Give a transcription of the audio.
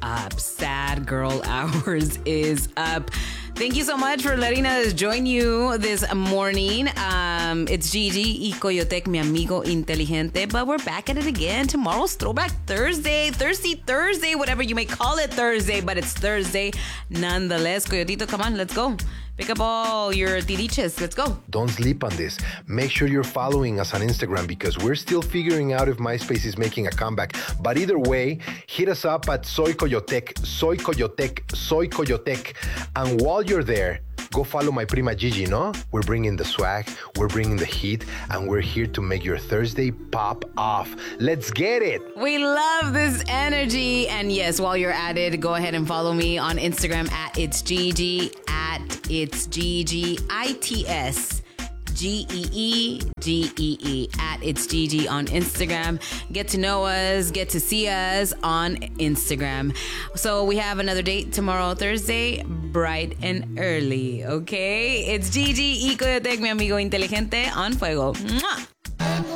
up. Sad girl hours is up. Thank you so much for letting us join you this morning. It's Gigi y Coyotec, mi amigo inteligente, but we're back at it again. Tomorrow's Throwback Thursday, Thirsty Thursday, whatever you may call it Thursday, but it's Thursday nonetheless. Coyotito, come on, let's go. Pick up all your tiriches. Let's go. Don't sleep on this. Make sure you're following us on Instagram because we're still figuring out if MySpace is making a comeback. But either way, hit us up at Soy Coyotec, Soy Coyotec, Soy Coyotec. And while you're there, go follow my prima Gigi, no? We're bringing the swag, we're bringing the heat, and we're here to make your Thursday pop off. Let's get it! We love this energy. And yes, while you're at it, go ahead and follow me on Instagram at It's Gigi, at It's Gigi, ITS. Geegee at It's Gigi on Instagram. Get to know us, get to see us on Instagram. So we have another date tomorrow, Thursday, bright and early. Okay, it's Gigi y Coyotec, mi amigo inteligente, on Fuego. Mwah!